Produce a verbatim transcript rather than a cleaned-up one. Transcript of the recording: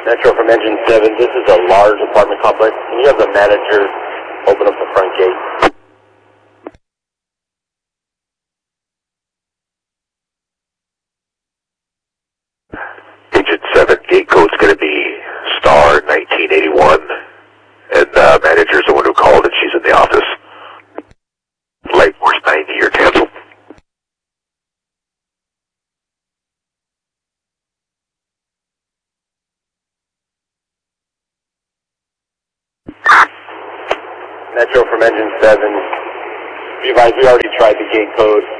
Metro from Engine seven, this is a large apartment complex. Can you have the manager open up the front gate? Engine seven, gate code's going to be star nineteen eighty-one, and the uh, manager's the one who called and she's in the office. Light force ninety, you're canceled. Metro from Engine seven, be advised we already tried the gate code.